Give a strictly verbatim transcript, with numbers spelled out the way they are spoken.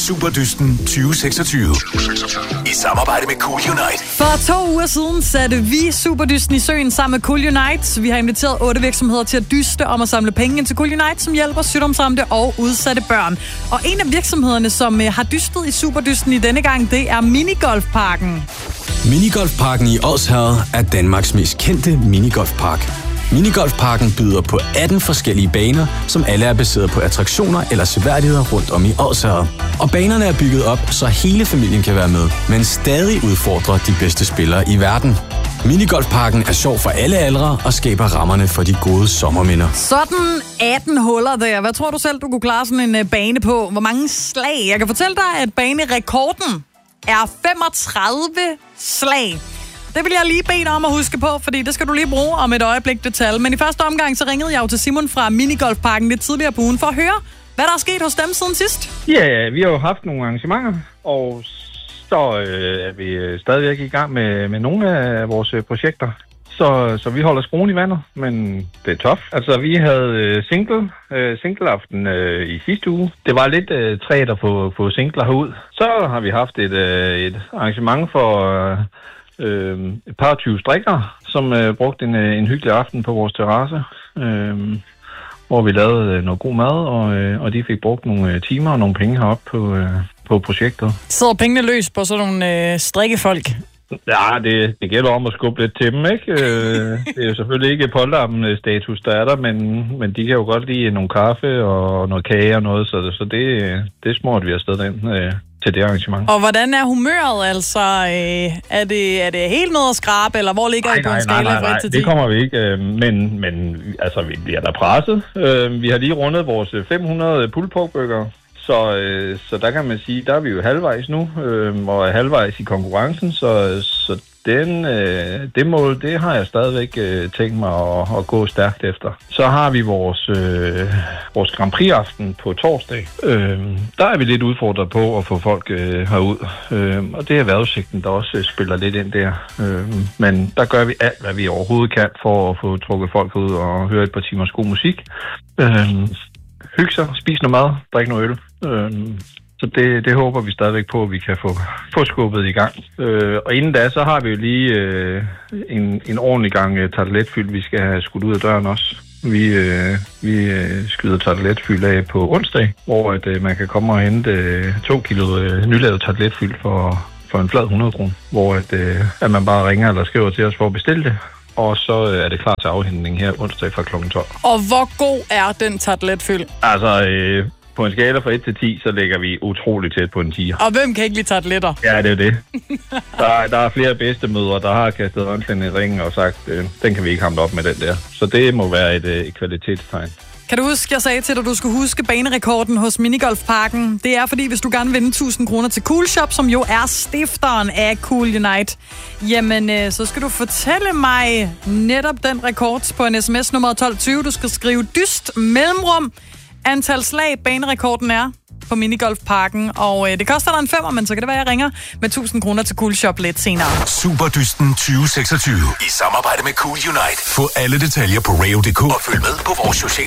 Superdysten tyve seksogtyve. I samarbejde med Cool Unite. For to uger siden satte vi Superdysten i søen sammen med Cool Unite. Vi har inviteret otte virksomheder til at dyste om at samle penge ind til Cool Unite, som hjælper sygdomsramte og udsatte børn. Og en af virksomhederne, som har dystet i Superdysten i denne gang, det er Minigolfparken. Minigolfparken i Odsherred er Danmarks mest kendte minigolfpark. Minigolfparken byder på atten forskellige baner, som alle er baseret på attraktioner eller seværdigheder rundt om i Odsherred. Og banerne er bygget op, så hele familien kan være med, men stadig udfordrer de bedste spillere i verden. Minigolfparken er sjov for alle aldre og skaber rammerne for de gode sommerminder. Sådan atten huller der. Hvad tror du selv, du kunne klare sådan en bane på? Hvor mange slag? Jeg kan fortælle dig, at banerekorden er femogtredive slag. Det vil jeg lige bede dig om at huske på, fordi det skal du lige bruge om et øjeblik, det tal. Men i første omgang, så ringede jeg jo til Simon fra Minigolfparken lidt tidligere på ugen for at høre, hvad der er sket hos dem siden sidst. Ja, vi har jo haft nogle arrangementer, og så øh, er vi stadigvæk i gang med, med nogle af vores projekter. Så, så vi holder skruen i vandet, men det er tough. Altså, vi havde øh, single, øh, singleaften øh, i sidste uge. Det var lidt øh, træt at få, få singler herud. Så har vi haft et, øh, et arrangement for øh, øh, et par tyve strikker, som øh, brugte en, øh, en hyggelig aften på vores terrasse, øh, hvor vi lavede øh, noget god mad, og, øh, og de fik brugt nogle øh, timer og nogle penge heroppe på, øh, på projektet. Sidder pengene løs på sådan nogle øh, strikkefolk? Ja, det, det gælder om at skubbe lidt til dem, ikke? Det er jo selvfølgelig ikke polterappen-status, der er der, men, men de kan jo godt lide nogle kaffe og noget kage og noget, så, så det, det er smart, vi har stedet ind øh, til det arrangement. Og hvordan er humøret, altså? Øh, er, det, er det helt noget at skrabe, eller hvor ligger nej, I på nej, en skala nej, nej, fra nej, et til ti? Det kommer vi ikke, øh, men, men altså, vi bliver da presset. Øh, vi har lige rundet vores fem hundrede pulled pork burger. Så, øh, så der kan man sige, der er vi jo halvvejs nu, øh, og er halvvejs i konkurrencen, så, så den, øh, det mål, det har jeg stadigvæk øh, tænkt mig at, at gå stærkt efter. Så har vi vores, øh, vores Grand Prix-aften på torsdag. Øh, der er vi lidt udfordret på at få folk øh, herud, øh, og det er vejrudsigten, der også øh, spiller lidt ind der. Øh, men der gør vi alt, hvad vi overhovedet kan for at få trukket folk ud og høre et par timers god musik. Øh, Hygge sig, spise noget mad, drikke noget øl. Øhm, så det, det håber vi stadigvæk på, at vi kan få, få skubbet i gang. Øh, og inden da, så har vi jo lige øh, en, en ordentlig gang uh, tarteletfyld, vi skal have skudt ud af døren også. Vi, øh, vi øh, skyder tarteletfyld af på onsdag, hvor at, øh, man kan komme og hente øh, to kilo øh, nylavet tarteletfyld for, for en flad hundrede kroner. Hvor at, øh, at man bare ringer eller skriver til os for at bestille det. Og så er det klar til afhentning her onsdag fra klokken tolv. Og hvor god er den tarteletfyld? Altså, øh, på en skala fra et til ti, så ligger vi utroligt tæt på en tier. Og hvem kan ikke lide tarteletter? Ja, det er det. der, der er flere bedstemødre, der har kastet håndklæden i ringen og sagt, øh, den kan vi ikke hamle op med den der. Så det må være et, et kvalitetstegn. Kan du huske, jeg sagde til dig, at du skulle huske banerekorden hos Minigolfparken? Det er fordi, hvis du gerne vil vinde tusind kroner til Cool Shop, som jo er stifteren af Cool Unite, jamen øh, så skal du fortælle mig netop den rekord på en sms nummer tolv tyve. Du skal skrive dyst mellemrum antal slag banerekorden er på Minigolfparken, og øh, det koster dig en femmer, men så kan det være, at jeg ringer med tusind kroner til Cool Shop lidt senere. Superdysten tyve seksogtyve i samarbejde med Cool Unite. Få alle detaljer på radio punktum d k og følg med på vores sociale